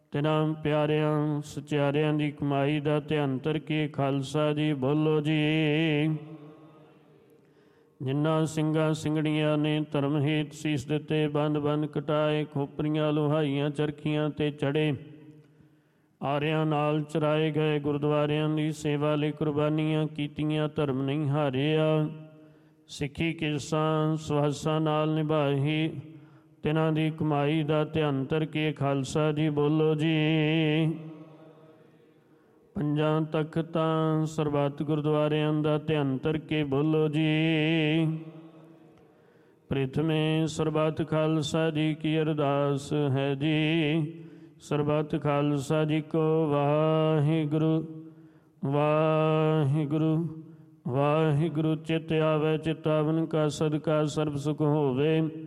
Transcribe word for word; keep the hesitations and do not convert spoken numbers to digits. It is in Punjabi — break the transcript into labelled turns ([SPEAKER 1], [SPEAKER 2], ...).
[SPEAKER 1] ਤਿਨਾਂ ਪਿਆਰਿਆਂ ਸਚਿਆਰਿਆਂ ਦੀ ਕਮਾਈ ਦਾ ਧਿਆਨ ਧਰ ਕੇ ਖਾਲਸਾ ਜੀ ਬੋਲੋ ਜੀ। ਜਿਨ੍ਹਾਂ ਸਿੰਘਾਂ ਸਿੰਘਣੀਆਂ ਨੇ ਧਰਮ ਹੇਤ ਸੀਸ ਦਿੱਤੇ, ਬੰਦ ਬੰਦ ਕਟਾਏ, ਖੋਪਰੀਆਂ ਲੋਹਾਈਆਂ ਚਰਖੀਆਂ 'ਤੇ ਚੜ੍ਹੇ, ਆਰਿਆਂ ਨਾਲ ਚਰਾਏ ਗਏ, ਗੁਰਦੁਆਰਿਆਂ ਦੀ ਸੇਵਾ ਲਈ ਕੁਰਬਾਨੀਆਂ ਕੀਤੀਆਂ, ਧਰਮ ਨਹੀਂ ਹਾਰਿਆ, ਸਿੱਖੀ ਕਿਰਸਾਂ ਸੁਹਾਸਾਂ ਨਾਲ ਨਿਭਾਈ, ਤਿਨਾਂ ਦੀ ਕਮਾਈ ਦਾ ਧਿਆਨ ਧਰ ਕੇ ਖਾਲਸਾ ਜੀ ਬੋਲੋ ਜੀ। ਪੰਜਾਂ ਤਖ਼ਤਾਂ ਸਰਬੱਤ ਗੁਰਦੁਆਰਿਆਂ ਦਾ ਧਿਆਨ ਧਰ ਕੇ ਬੋਲੋ ਜੀ। ਪ੍ਰਿਥਮੇ ਸਰਬੱਤ ਖਾਲਸਾ ਜੀ ਕੀ ਅਰਦਾਸ ਹੈ ਜੀ। ਸਰਬੱਤ ਖਾਲਸਾ ਜੀ ਕੋ ਵਾਹਿਗੁਰੂ ਵਾਹਿਗੁਰੂ ਵਾਹਿਗੁਰੂ। ਚਿਤ ਆਵੈ ਚਿਤਾਵਨ ਕਾ ਸਦਕਾ ਸਰਬ ਸੁਖ ਹੋਵੇ।